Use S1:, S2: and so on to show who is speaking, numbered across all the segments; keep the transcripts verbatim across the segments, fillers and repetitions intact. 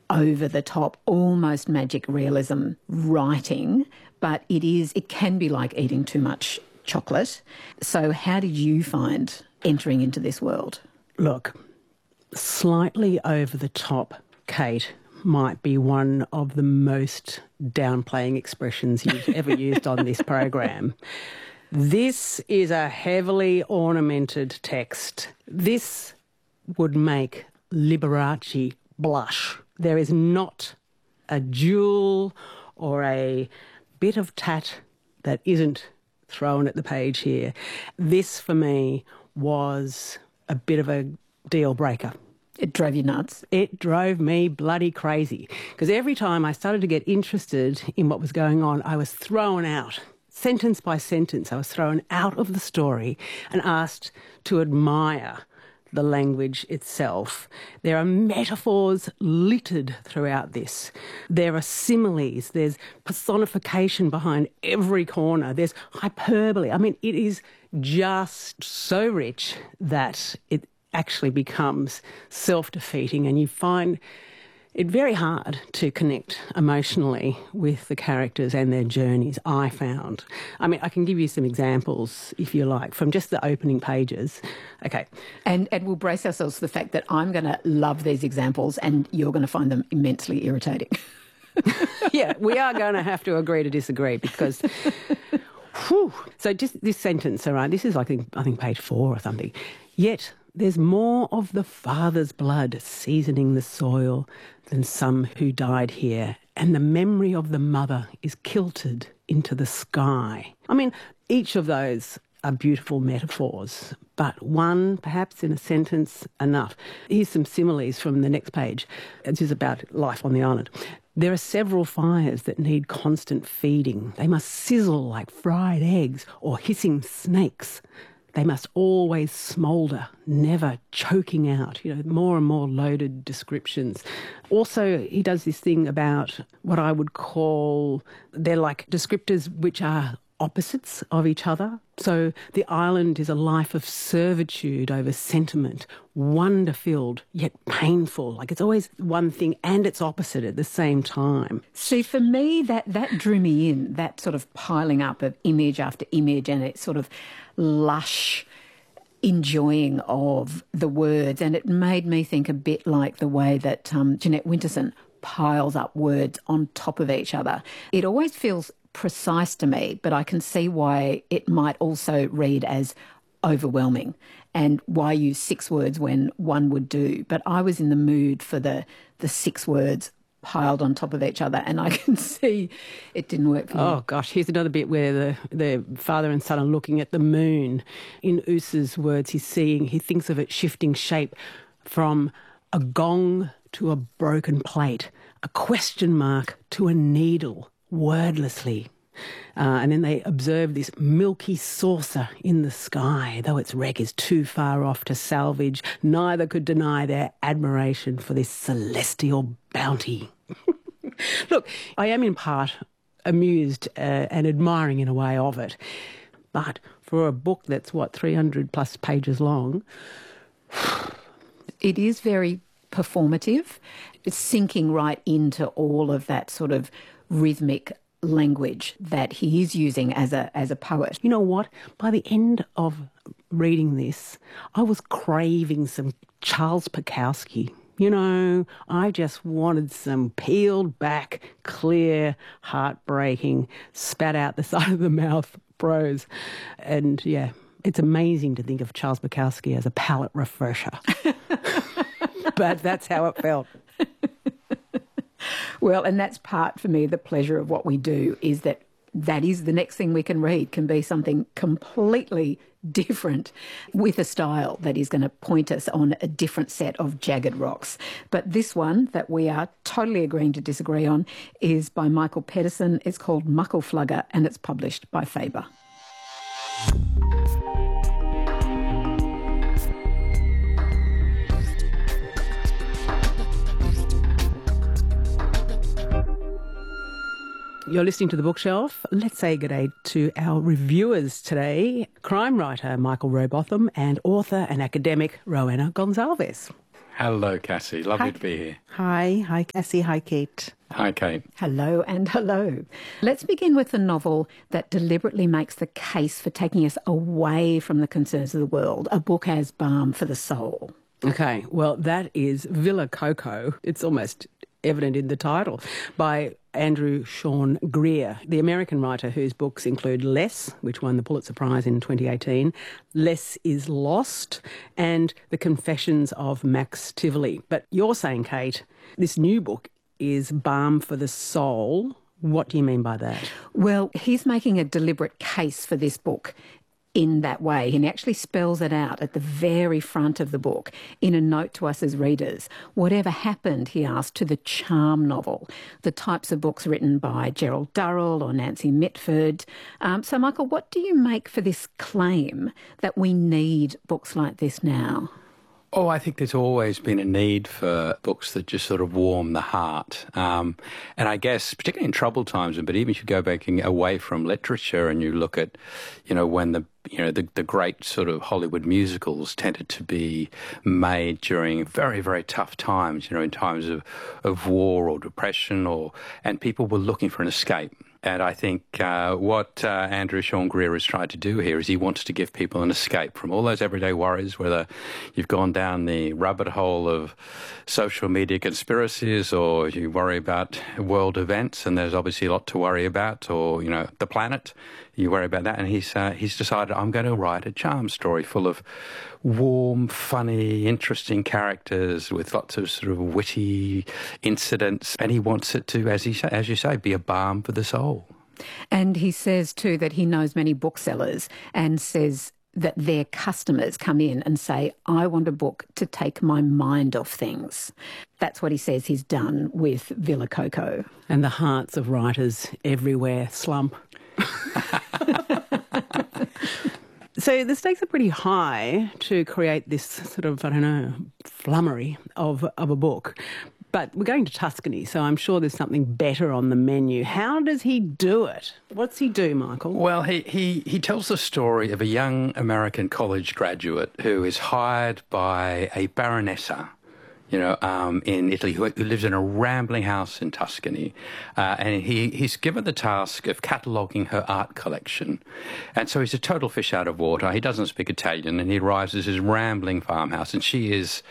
S1: over-the-top, almost magic realism writing, but it is it can be like eating too much chocolate. So how did you find entering into this world?
S2: Look, slightly over-the-top, Kate, might be one of the most downplaying expressions you've ever used on this program. This is a heavily ornamented text. This would make Liberace blush. There is not a jewel or a bit of tat that isn't thrown at the page here. This, for me, was a bit of a deal breaker.
S1: It drove you nuts?
S2: It drove me bloody crazy, because every time I started to get interested in what was going on, I was thrown out. Sentence by sentence, I was thrown out of the story and asked to admire the language itself. There are metaphors littered throughout this. There are similes. There's personification behind every corner. There's hyperbole. I mean, it is just so rich that it actually becomes self-defeating, and you find it very hard to connect emotionally with the characters and their journeys, I found. I mean, I can give you some examples, if you like, from just the opening pages. Okay.
S1: And and we'll brace ourselves to the fact that I'm going to love these examples and you're going to find them immensely irritating.
S2: Yeah, we are going to have to agree to disagree, because... whew. So just this sentence, all right, this is, I think, I think page four or something. Yet there's more of the father's blood seasoning the soil than some who died here, and the memory of the mother is kilted into the sky. I mean, each of those are beautiful metaphors, but one, perhaps in a sentence, enough. Here's some similes from the next page. This is about life on the island. There are several fires that need constant feeding. They must sizzle like fried eggs or hissing snakes. They must always smoulder, never choking out, you know, more and more loaded descriptions. Also, he does this thing about what I would call, they're like descriptors which are opposites of each other. So the island is a life of servitude over sentiment, wonder-filled yet painful. Like it's always one thing and its opposite at the same time.
S1: See, for me, that, that drew me in, that sort of piling up of image after image and it sort of lush enjoying of the words. And it made me think a bit like the way that um, Jeanette Winterson piles up words on top of each other. It always feels precise to me, but I can see why it might also read as overwhelming and why use six words when one would do. But I was in the mood for the the six words piled on top of each other, and I can see it didn't work for me.
S2: Oh, gosh, here's another bit where the, the father and son are looking at the moon. In Oosa's words, he's seeing, he thinks of it shifting shape from a gong to a broken plate, a question mark to a needle, wordlessly. Uh, and then they observe this milky saucer in the sky. Though its wreck is too far off to salvage, neither could deny their admiration for this celestial bounty. Look, I am in part amused uh, and admiring in a way of it. But for a book that's, what, three hundred plus pages long...
S1: It is very performative. It's sinking right into all of that sort of rhythmic language that he is using as a as a poet.
S2: You know what? By the end of reading this, I was craving some Charles Bukowski. You know, I just wanted some peeled back, clear, heartbreaking, spat out the side of the mouth prose. And yeah, it's amazing to think of Charles Bukowski as a palate refresher. But that's how it felt.
S1: Well, and that's part, for me, the pleasure of what we do, is that that is the next thing we can read, can be something completely different with a style that is going to point us on a different set of jagged rocks. But this one that we are totally agreeing to disagree on is by Michael Pedersen. It's called Muckleflugger and it's published by Faber.
S2: You're listening to The Bookshelf. Let's say good day to our reviewers today, crime writer Michael Robotham and author and academic Rowena Gonzalez.
S3: Hello, Cassie. Lovely
S2: Hi.
S3: to be here.
S2: Hi. Hi, Cassie. Hi, Kate.
S3: Hi, Kate.
S1: Hello and hello. Let's begin with the novel that deliberately makes the case for taking us away from the concerns of the world, a book as balm for the soul.
S2: Okay, well, that is Villa Coco. It's almost evident in the title, by Andrew Sean Greer, the American writer whose books include Less, which won the Pulitzer Prize in twenty eighteen, Less is Lost, and The Confessions of Max Tivoli. But you're saying, Kate, this new book is balm for the soul. What do you mean by that?
S1: Well, he's making a deliberate case for this book in that way. And he actually spells it out at the very front of the book in a note to us as readers. Whatever happened, he asked, to the charm novel, the types of books written by Gerald Durrell or Nancy Mitford. Um, so, Michael, what do you make for this claim that we need books like this now?
S3: Oh, I think there's always been a need for books that just sort of warm the heart. Um, and I guess, particularly in troubled times, but even if you go back away from literature and you look at, you know, when the you know, the, the great sort of Hollywood musicals tended to be made during very, very tough times, you know, in times of, of war or depression, or and people were looking for an escape. And I think uh, what uh, Andrew Sean Greer has tried to do here is he wants to give people an escape from all those everyday worries, whether you've gone down the rabbit hole of social media conspiracies or you worry about world events, and there's obviously a lot to worry about, or, you know, the planet, you worry about that. And he's, uh, he's decided, I'm going to write a charm story full of warm, funny, interesting characters with lots of sort of witty incidents, and he wants it to, as he sa- as you say, be a balm for the soul.
S1: And he says too that he knows many booksellers and says that their customers come in and say, I want a book to take my mind off things. That's what he says he's done with Villa Coco.
S2: And the hearts of writers everywhere slump. So the stakes are pretty high to create this sort of, I don't know, flummery of, of a book. But we're going to Tuscany, so I'm sure there's something better on the menu. How does he do it? What's he do, Michael?
S3: Well, he, he, he tells the story of a young American college graduate who is hired by a baronessa, you know, um, in Italy, who, who lives in a rambling house in Tuscany. Uh, and he, he's given the task of cataloguing her art collection. And so he's a total fish out of water. He doesn't speak Italian, and he arrives at his rambling farmhouse, and she is...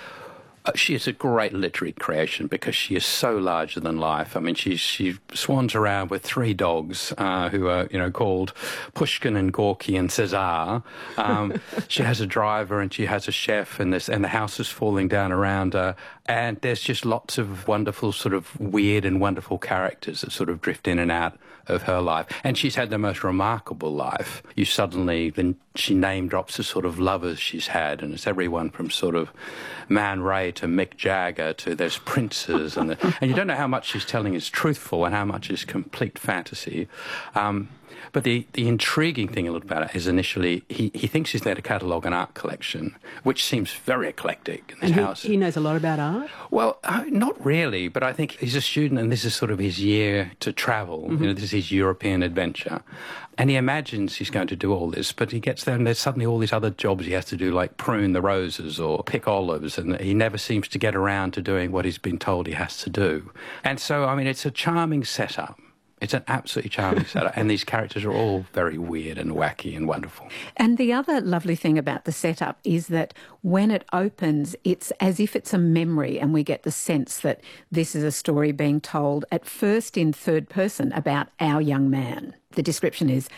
S3: Uh, she is a great literary creation because she is so larger than life. I mean, she she swans around with three dogs uh, who are, you know, called Pushkin and Gorky and Cesar. Um, she has a driver and she has a chef, and this and the house is falling down around her. And there's just lots of wonderful, sort of weird and wonderful characters that sort of drift in and out of her life. And she's had the most remarkable life. You suddenly, then she name drops the sort of lovers she's had, and it's everyone from sort of Man Ray to Mick Jagger to there's princes, and the, and you don't know how much she's telling is truthful and how much is complete fantasy. Um, But the, the intriguing thing a little about it is initially he, he thinks he's there to catalogue an art collection, which seems very eclectic in this
S2: and he,
S3: house.
S2: he knows a lot about art?
S3: Well, uh, not really, but I think he's a student and this is sort of his year to travel. Mm-hmm. You know, this is his European adventure. And he imagines he's going to do all this, but he gets there and there's suddenly all these other jobs he has to do, like prune the roses or pick olives, and he never seems to get around to doing what he's been told he has to do. And so, I mean, it's a charming setup. It's an absolutely charming setup, and these characters are all very weird and wacky and wonderful.
S1: And the other lovely thing about the setup is that when it opens, it's as if it's a memory, and we get the sense that this is a story being told at first in third person about our young man. The description is,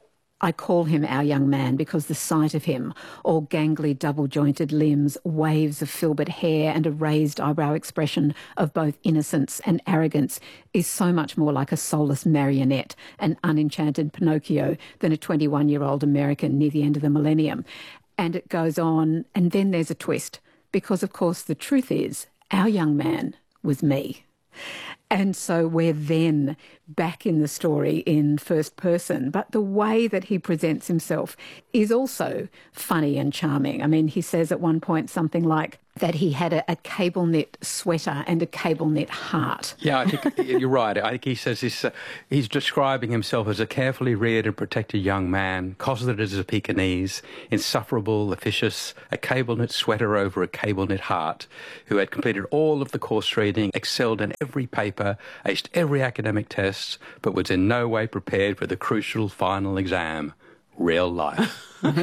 S1: I call him our young man because the sight of him, all gangly double-jointed limbs, waves of filbert hair and a raised eyebrow expression of both innocence and arrogance, is so much more like a soulless marionette, an unenchanted Pinocchio, than a twenty-one-year-old American near the end of the millennium. And it goes on, and then there's a twist, because, of course, the truth is, our young man was me. And so we're then back in the story in first person. But the way that he presents himself is also funny and charming. I mean, he says at one point something like, that he had a, a cable knit sweater and a cable knit heart.
S3: Yeah, I think you're right. I think he says this, uh, he's describing himself as a carefully reared and protected young man, cosseted as a Pekingese, insufferable, officious, a cable knit sweater over a cable knit heart, who had completed all of the course reading, excelled in every paper, aced every academic test, but was in no way prepared for the crucial final exam. Real life.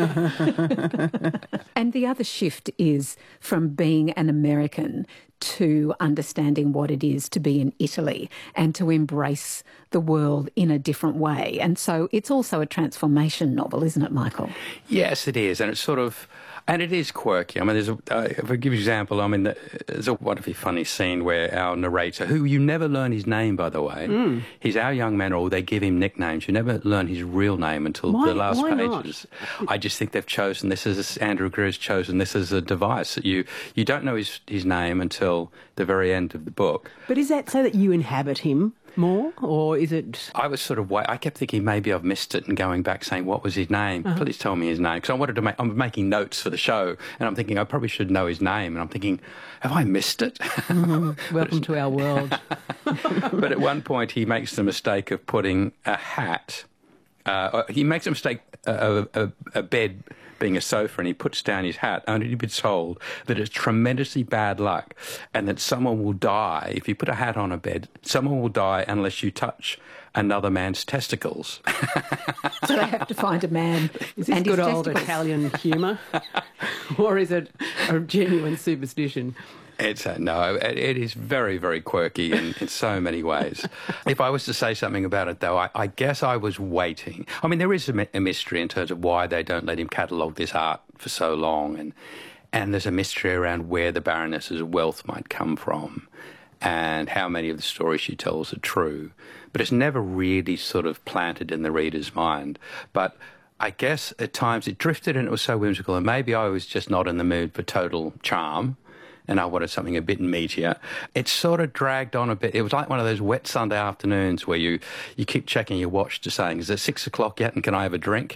S1: And the other shift is from being an American to understanding what it is to be in Italy and to embrace the world in a different way. And so it's also a transformation novel, isn't it, Michael?
S3: Yes, it is. And it's sort of, and it is quirky. I mean, there's a, uh, if I give you an example, I mean, there's a wonderfully funny scene where our narrator, who you never learn his name, by the way, mm. he's our young man, or they give him nicknames. You never learn his real name until
S2: why,
S3: the last
S2: why
S3: pages.
S2: Not?
S3: I just think they've chosen this as, Andrew Greer's chosen this as a device. That you, you don't know his, his name until the very end of the book.
S2: But is that so that you inhabit him more, or is it...
S3: I was sort of... Wait, I kept thinking maybe I've missed it and going back saying, what was his name?
S2: Uh-huh.
S3: Please tell me his name. Because I wanted to make... I'm making notes for the show, and I'm thinking I probably should know his name. And I'm thinking, have I missed it?
S2: Mm-hmm. Welcome to our world.
S3: But at one point he makes the mistake of putting a hat... Uh, he makes a mistake of a, a, a bed being a sofa, and he puts down his hat, only to be told that it's tremendously bad luck and that someone will die. If you put a hat on a bed, someone will die unless you touch another man's testicles.
S1: So they have to find a man.
S2: Is this
S1: and
S2: good
S1: his
S2: old
S1: testicles.
S2: Italian humour? Or is it a genuine superstition?
S3: It's a, no, it, it is very, very quirky in, in so many ways. If I was to say something about it, though, I, I guess I was waiting. I mean, there is a, a mystery in terms of why they don't let him catalogue this art for so long, and and there's a mystery around where the Baroness's wealth might come from and how many of the stories she tells are true. But it's never really sort of planted in the reader's mind. But I guess at times it drifted and it was so whimsical, and maybe I was just not in the mood for total charm, and I wanted something a bit meatier. It sort of dragged on a bit. It was like one of those wet Sunday afternoons where you, you keep checking your watch to saying, is it six o'clock yet and can I have a drink?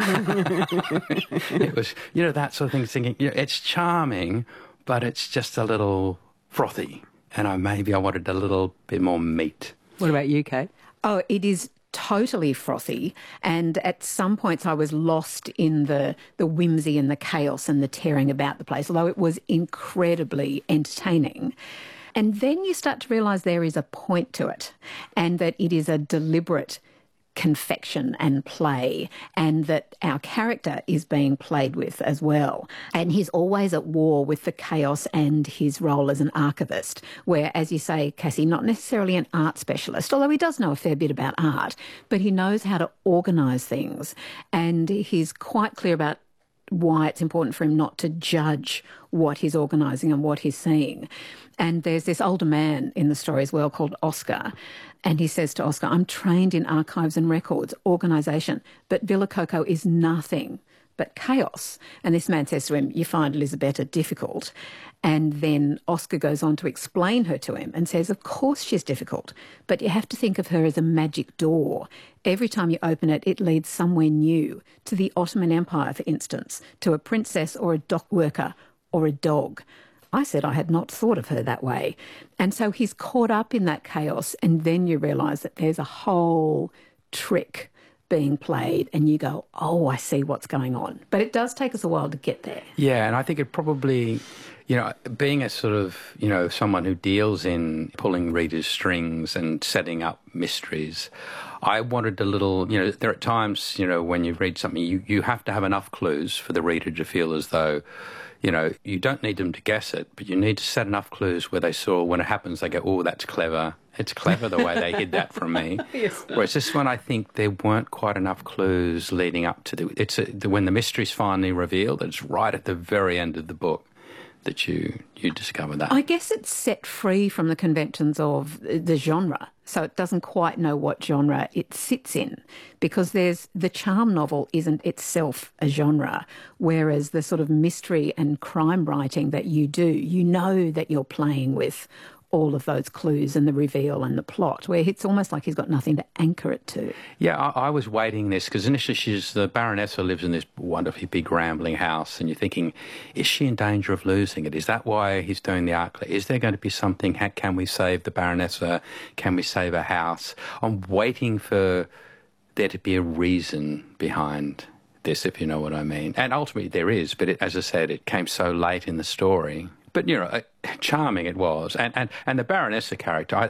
S3: It was, you know, that sort of thing, thinking, you know, it's charming, but it's just a little frothy. And I maybe I wanted a little bit more meat.
S2: What about you, Kate?
S1: Oh, it is totally frothy, and at some points I was lost in the the whimsy and the chaos and the tearing about the place, although it was incredibly entertaining. And then you start to realise there is a point to it, and that it is a deliberate confection and play, and that our character is being played with as well. And he's always at war with the chaos and his role as an archivist, where, as you say, Cassie, not necessarily an art specialist, although he does know a fair bit about art, but he knows how to organise things, and he's quite clear about why it's important for him not to judge what he's organising and what he's seeing. And there's this older man in the story as well called Oscar, and he says to Oscar, I'm trained in archives and records, organisation, but Villa Coco is nothing but chaos. And this man says to him, you find Elisabetta difficult. And then Oscar goes on to explain her to him and says, of course she's difficult, but you have to think of her as a magic door. Every time you open it, it leads somewhere new, to the Ottoman Empire, for instance, to a princess or a dock worker or a dog. I said I had not thought of her that way. And so he's caught up in that chaos, and then you realise that there's a whole trick being played, and you go, oh, I see what's going on. But it does take us a while to get there.
S3: Yeah, and I think it probably, you know, being a sort of, you know, someone who deals in pulling readers' strings and setting up mysteries, I wanted a little, you know, there are times, you know, when you read something, you, you have to have enough clues for the reader to feel as though, you know, you don't need them to guess it, but you need to set enough clues where they saw, when it happens, they go, oh, that's clever. It's clever the way they hid that from me.
S2: Yes.
S3: Whereas this one, I think there weren't quite enough clues leading up to the... It's a, the, when the mystery's finally revealed, it's right at the very end of the book that you, you discover that.
S1: I guess it's set free from the conventions of the genre, so it doesn't quite know what genre it sits in, because there's the charm novel isn't itself a genre, whereas the sort of mystery and crime writing that you do, you know that you're playing with all of those clues and the reveal and the plot, where it's almost like he's got nothing to anchor it to.
S3: Yeah, I, I was waiting this because initially she's the Baronessa lives in this wonderfully big rambling house, and you're thinking, is she in danger of losing it? Is that why he's doing the arc? Is there going to be something? How can we save the Baronessa? Can we save her house? I'm waiting for there to be a reason behind this, if you know what I mean. And ultimately there is, but it, as I said, it came so late in the story. But, you know, charming it was. And, and, and the Baronessa character, I,